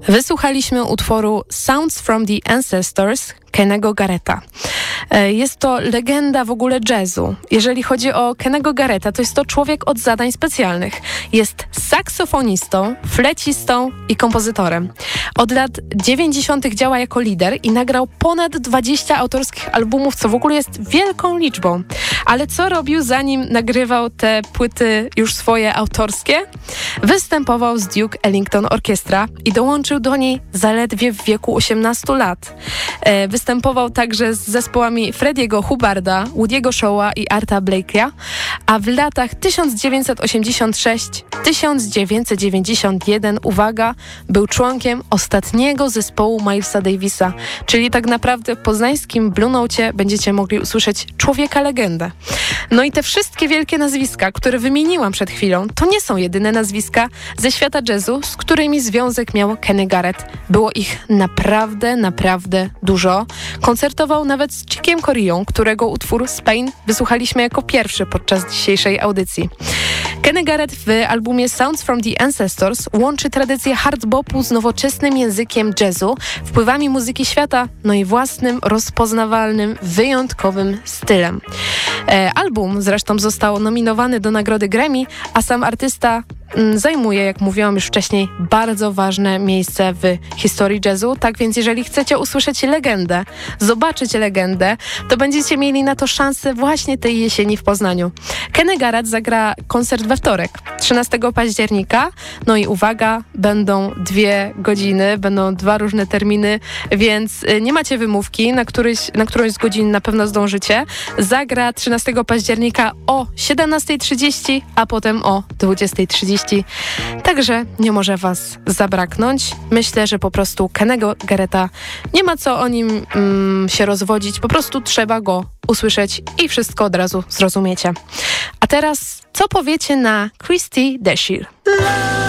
Wysłuchaliśmy utworu Sounds from the Ancestors Kennego Garretta. Jest to legenda w ogóle jazzu. Jeżeli chodzi o Kennego Garretta, to jest to człowiek od zadań specjalnych. Jest saksofonistą, flecistą i kompozytorem. Od lat 90. działa jako lider i nagrał ponad 20 autorskich albumów, co w ogóle jest wielką liczbą. Ale co robił, zanim nagrywał te płyty już swoje autorskie? Występował z Duke Ellington Orchestra i dołączył do niej zaledwie w wieku 18 lat. Występował także z zespołami Frediego Hubbarda, Woody'ego Shawa i Arta Blakey'a, a w latach 1986-1991, uwaga, był członkiem ostatniego zespołu Milesa Davisa, czyli tak naprawdę w poznańskim Blue Note będziecie mogli usłyszeć człowieka-legendę. No i te wszystkie wielkie nazwiska, które wymieniłam przed chwilą, to nie są jedyne nazwiska ze świata jazzu, z którymi związek miał Kenny Garrett. Było ich naprawdę, naprawdę dużo. Koncertował nawet z Chickiem Coreą, którego utwór Spain wysłuchaliśmy jako pierwszy podczas dzisiejszej audycji. Kenny Garrett w albumie Sounds from the Ancestors łączy tradycję hard bopu z nowoczesnym językiem jazzu, wpływami muzyki świata, no i własnym, rozpoznawalnym, wyjątkowym stylem. Album zresztą został nominowany do nagrody Grammy, a sam artysta zajmuje, jak mówiłam już wcześniej, bardzo ważne miejsce w historii jazzu. Tak więc jeżeli chcecie usłyszeć legendę, zobaczyć legendę, to będziecie mieli na to szansę właśnie tej jesieni w Poznaniu. Kenny Garrett zagra koncert we wtorek, 13 października. No i uwaga, będą 2 godziny, będą 2 różne terminy, więc nie macie wymówki, na którąś z godzin na pewno zdążycie. Zagra 13 października o 17:30, a potem o 20:30. Także nie może was zabraknąć. Myślę, że po prostu Kennego Garretta nie ma co o nim się rozwodzić. Po prostu trzeba go usłyszeć i wszystko od razu zrozumiecie. A teraz co powiecie na Christy Dashir?